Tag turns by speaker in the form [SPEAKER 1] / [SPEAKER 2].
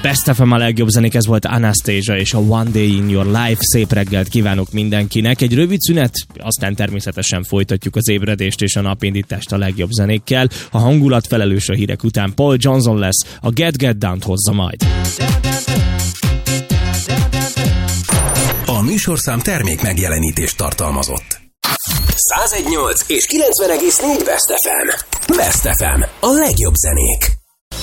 [SPEAKER 1] Best FM a legjobb zenék, ez volt Anastasia és a One Day in Your Life. Szép reggelt kívánok mindenkinek. Egy rövid szünet, aztán természetesen folytatjuk az ébredést és a napindítást a legjobb zenékkel. A hangulat felelős a hírek után Paul Johnson lesz, a Get Down-t hozza majd.
[SPEAKER 2] A műsorszám termék megjelenítést tartalmazott. 101.8 és 90.4 Best FM. Best FM. A legjobb zenék.